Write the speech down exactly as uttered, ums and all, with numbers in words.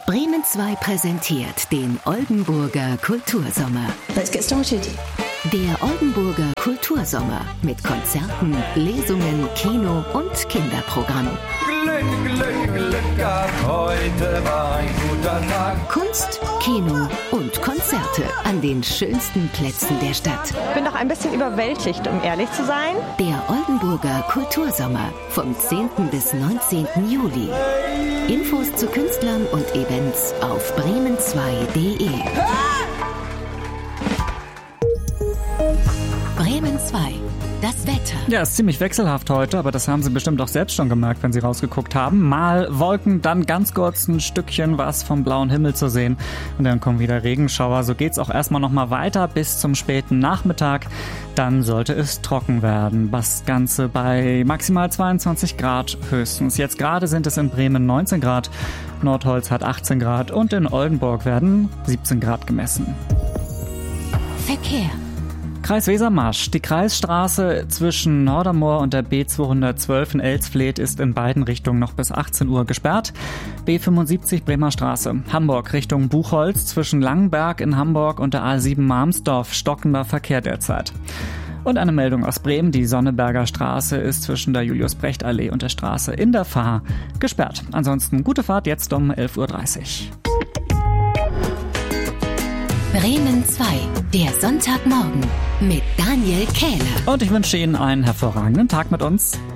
Bremen zwei präsentiert den Oldenburger Kultursommer. Let's get started. Der Oldenburger Kultursommer mit Konzerten, Lesungen, Kino und Kinderprogramm. Glück, Glück, Glück gehabt, heute war ein guter Tag. Kunst, Kino und Konzerte an den schönsten Plätzen der Stadt. Ich bin doch ein bisschen überwältigt, um ehrlich zu sein. Der Oldenburger Kultursommer vom zehnten bis neunzehnten Juli. Infos zu Künstlern und Events auf bremen zwei punkt de. Bremen zwei. Das Wetter. Ja, ist ziemlich wechselhaft heute, aber das haben Sie bestimmt auch selbst schon gemerkt, wenn Sie rausgeguckt haben. Mal Wolken, dann ganz kurz ein Stückchen was vom blauen Himmel zu sehen und dann kommen wieder Regenschauer. So geht's auch erstmal nochmal weiter bis zum späten Nachmittag. Dann sollte es trocken werden. Das Ganze bei maximal zweiundzwanzig Grad höchstens. Jetzt gerade sind es in Bremen neunzehn Grad, Nordholz hat achtzehn Grad und in Oldenburg werden siebzehn Grad gemessen. Verkehr. Kreis Wesermarsch. Die Kreisstraße zwischen Nordermoor und der B zweihundertzwölf in Elsfleth ist in beiden Richtungen noch bis achtzehn Uhr gesperrt. B fünfundsiebzig Bremer Straße. Hamburg Richtung Buchholz zwischen Langenberg in Hamburg und der A sieben Marmsdorf stockender Verkehr derzeit. Und eine Meldung aus Bremen. Die Sonneberger Straße ist zwischen der Julius-Brecht-Allee und der Straße in der Fahr gesperrt. Ansonsten gute Fahrt jetzt um elf Uhr dreißig. Bremen zwei, der Sonntagmorgen mit Daniel Kähler. Und ich wünsche Ihnen einen hervorragenden Tag mit uns.